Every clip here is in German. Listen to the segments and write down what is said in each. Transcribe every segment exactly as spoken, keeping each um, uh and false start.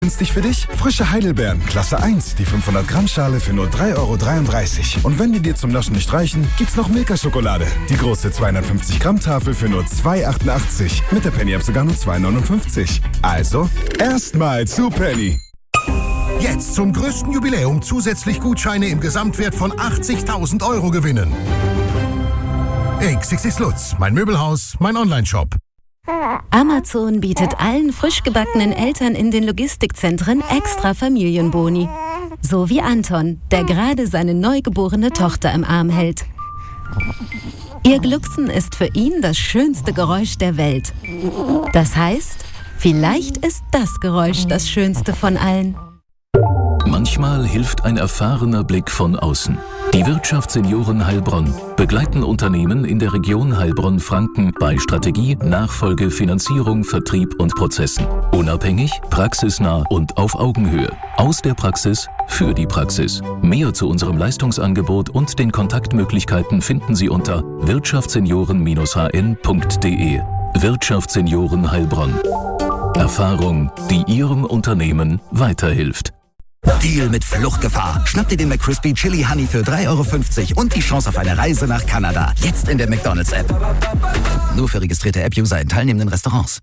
Günstig für dich? Frische Heidelbeeren, Klasse eins, die fünfhundert Gramm Schale für nur drei Euro dreiunddreißig. Und wenn die dir zum Naschen nicht reichen, gibt's noch Milka-Schokolade. Die große zweihundertfünfzig Gramm Tafel für nur zwei Euro achtundachtzig. Mit der Penny-App sogar nur zwei Euro neunundfünfzig. Also, erstmal zu Penny. Jetzt zum größten Jubiläum zusätzlich Gutscheine im Gesamtwert von achtzigtausend Euro gewinnen. X X X Lutz, mein Möbelhaus, mein Onlineshop. Amazon bietet allen frisch gebackenen Eltern in den Logistikzentren extra Familienboni. So wie Anton, der gerade seine neugeborene Tochter im Arm hält. Ihr Glucksen ist für ihn das schönste Geräusch der Welt. Das heißt, vielleicht ist das Geräusch das schönste von allen. Manchmal hilft ein erfahrener Blick von außen. Die Wirtschaftssenioren Heilbronn begleiten Unternehmen in der Region Heilbronn-Franken bei Strategie, Nachfolge, Finanzierung, Vertrieb und Prozessen. Unabhängig, praxisnah und auf Augenhöhe. Aus der Praxis für die Praxis. Mehr zu unserem Leistungsangebot und den Kontaktmöglichkeiten finden Sie unter wirtschaftssenioren Bindestrich h n punkt d e. Wirtschaftssenioren Heilbronn. Erfahrung, die Ihrem Unternehmen weiterhilft. Deal mit Fluchtgefahr. Schnapp dir den McCrispy Chili Honey für drei Euro fünfzig und die Chance auf eine Reise nach Kanada. Jetzt in der McDonald's-App. Nur für registrierte App-User in teilnehmenden Restaurants.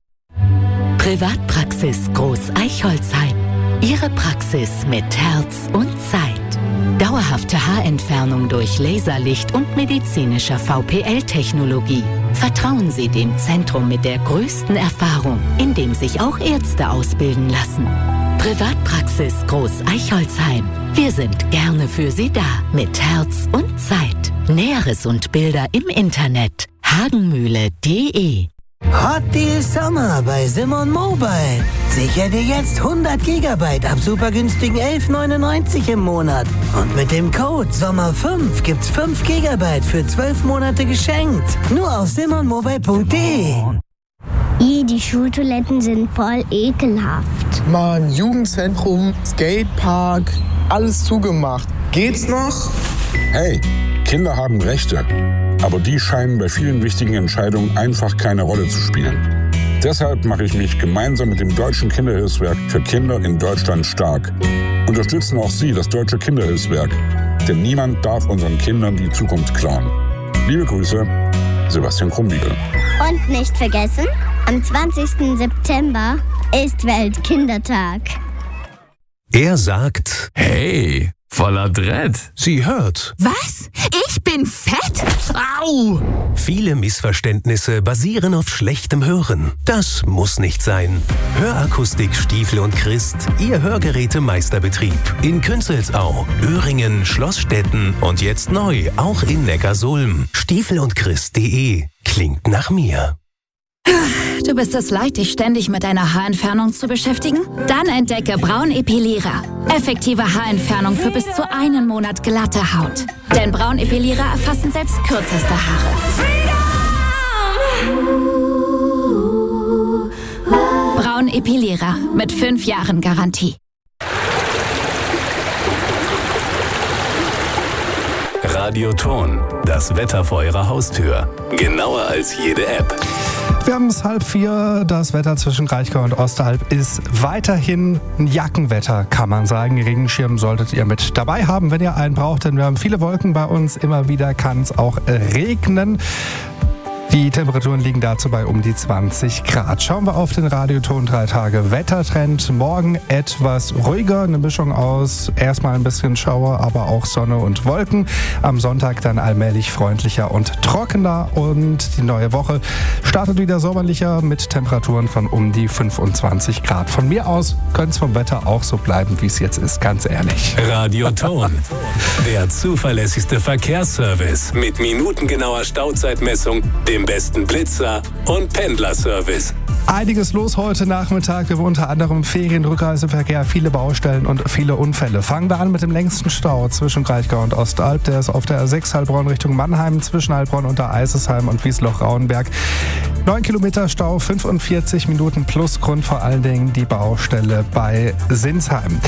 Privatpraxis Groß Eichholzheim. Ihre Praxis mit Herz und Zeit. Dauerhafte Haarentfernung durch Laserlicht und medizinischer V P L-Technologie. Vertrauen Sie dem Zentrum mit der größten Erfahrung, in dem sich auch Ärzte ausbilden lassen. Privatpraxis Groß Eichholzheim. Wir sind gerne für Sie da, mit Herz und Zeit. Näheres und Bilder im Internet hagenmühle punkt de. Hot Deal Summer bei Simon Mobile. Sicher dir jetzt hundert Gigabyte ab super günstigen elf neunundneunzig im Monat. Und mit dem Code Sommer fünf gibt's fünf Gigabyte für zwölf Monate geschenkt. Nur auf simon mobile punkt de. I, die Schultoiletten sind voll ekelhaft. Mann, Jugendzentrum, Skatepark, alles zugemacht. Geht's noch? Hey, Kinder haben Rechte. Aber die scheinen bei vielen wichtigen Entscheidungen einfach keine Rolle zu spielen. Deshalb mache ich mich gemeinsam mit dem Deutschen Kinderhilfswerk für Kinder in Deutschland stark. Unterstützen auch Sie das Deutsche Kinderhilfswerk. Denn niemand darf unseren Kindern die Zukunft klauen. Liebe Grüße, Sebastian Krumbiegel. Und nicht vergessen, am zwanzigsten September ist Weltkindertag. Er sagt, hey, voller Dread. Sie hört. Was? Ich bin fett? Au! Viele Missverständnisse basieren auf schlechtem Hören. Das muss nicht sein. Hörakustik Stiefel und Christ, Ihr Hörgerätemeisterbetrieb. In Künzelsau, Öhringen, Schlossstetten und jetzt neu, auch in Neckarsulm. Stiefel und Christ punkt de. Klingt nach mir. Du bist es leid, dich ständig mit deiner Haarentfernung zu beschäftigen? Dann entdecke Braunepilierer. Effektive Haarentfernung für bis zu einen Monat glatte Haut. Denn Braunepilierer erfassen selbst kürzeste Haare. Braunepilierer mit fünf Jahren Garantie. Radioton, das Wetter vor Ihrer Haustür. Genauer als jede App. Wir haben es halb vier. Das Wetter zwischen Kraichgau und Osterhalb ist weiterhin ein Jackenwetter, kann man sagen. Regenschirm solltet ihr mit dabei haben, wenn ihr einen braucht, denn wir haben viele Wolken bei uns. Immer wieder kann es auch regnen. Die Temperaturen liegen dazu bei um die zwanzig Grad. Schauen wir auf den Radioton drei Tage Wettertrend. Morgen etwas ruhiger, eine Mischung aus erstmal ein bisschen Schauer, aber auch Sonne und Wolken. Am Sonntag dann allmählich freundlicher und trockener und die neue Woche startet wieder sommerlicher mit Temperaturen von um die fünfundzwanzig Grad. Von mir aus könnte es vom Wetter auch so bleiben, wie es jetzt ist, ganz ehrlich. Radioton, der zuverlässigste Verkehrsservice mit minutengenauer Stauzeitmessung, dem besten Blitzer und Pendlerservice. Einiges los heute Nachmittag. Wir haben unter anderem Ferienrückreiseverkehr, viele Baustellen und viele Unfälle. Fangen wir an mit dem längsten Stau zwischen Kraichgau und Ostalb. Der ist auf der R sechs Heilbronn Richtung Mannheim, zwischen Heilbronn und der Eisesheim und Wiesloch-Rauenberg. neun Kilometer Stau, fünfundvierzig Minuten plus Grund vor allen Dingen die Baustelle bei Sinsheim.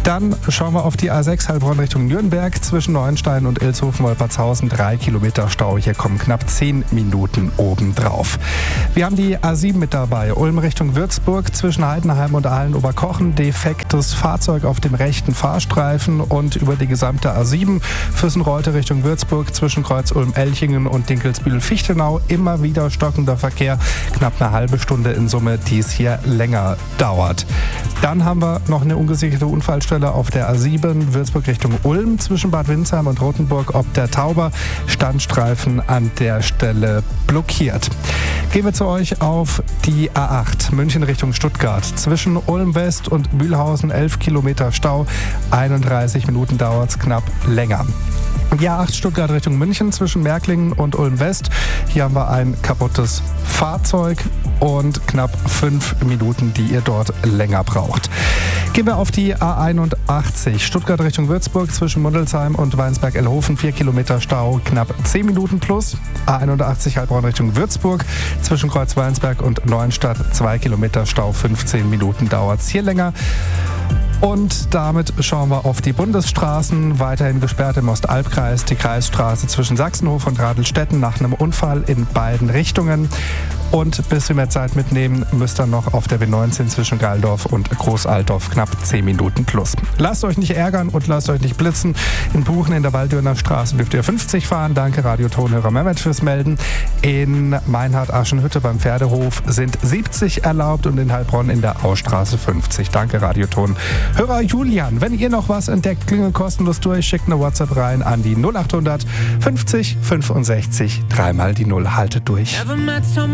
Dann schauen wir auf die A sechs Heilbronn Richtung Nürnberg zwischen Neuenstein und Ilshofen-Wolpertshausen. Drei Kilometer Stau. Hier kommen knapp zehn Minuten obendrauf. Wir haben die A sieben mit dabei. Ulm Richtung Würzburg zwischen Heidenheim und Aalen-Oberkochen. Defektes Fahrzeug auf dem rechten Fahrstreifen und über die gesamte A sieben. Füssen-Reutte Richtung Würzburg zwischen Kreuz Ulm-Elchingen und Dinkelsbühl-Fichtenau. Immer wieder stockender Verkehr. Knapp eine halbe Stunde in Summe, die es hier länger dauert. Dann haben wir noch eine ungesicherte Unfallstelle auf der A sieben, Würzburg Richtung Ulm, zwischen Bad Windsheim und Rothenburg ob der Tauber. Standstreifen an der Stelle blockiert. Gehen wir zu euch auf die A acht, München Richtung Stuttgart. Zwischen Ulm West und Mühlhausen elf Kilometer Stau, einunddreißig Minuten dauert es knapp länger. Die A acht Stuttgart Richtung München zwischen Märklingen und Ulm West. Hier haben wir ein kaputtes Fahrzeug und knapp fünf Minuten, die ihr dort länger braucht. Gehen wir auf die A einundachtzig Stuttgart Richtung Würzburg zwischen Mundelsheim und Weinsberg-Elhofen. vier Kilometer Stau, knapp zehn Minuten plus. A einundachtzig Heilbronn Richtung Würzburg zwischen Kreuz-Weinsberg und Neuenstadt. zwei Kilometer Stau, fünfzehn Minuten dauert es hier länger. Und damit schauen wir auf die Bundesstraßen. Weiterhin gesperrt im Ostalbkreis die Kreisstraße zwischen Sachsenhof und Radelstetten nach einem Unfall in beiden Richtungen. Und bis wir mehr Zeit mitnehmen, müsst ihr noch auf der B neunzehn zwischen Galdorf und Großaltorf knapp zehn Minuten plus. Lasst euch nicht ärgern und lasst euch nicht blitzen. In Buchen in der Waldürner Straße dürft ihr fünfzig fahren. Danke Radiotonhörer Mehmet fürs Melden. In Meinhard-Aschenhütte beim Pferdehof sind siebzig erlaubt und in Heilbronn in der Austraße fünfzig. Danke Radioton. Hörer Julian, wenn ihr noch was entdeckt, klingelt kostenlos durch, schickt eine WhatsApp rein an die null achthundert fünfzig fünfundsechzig, dreimal die Null. Haltet durch.